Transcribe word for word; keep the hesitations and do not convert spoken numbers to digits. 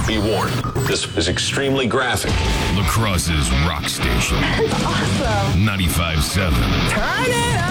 Be warned, this is extremely graphic. La Crosse's rock station. That's awesome. ninety-five point seven. Turn it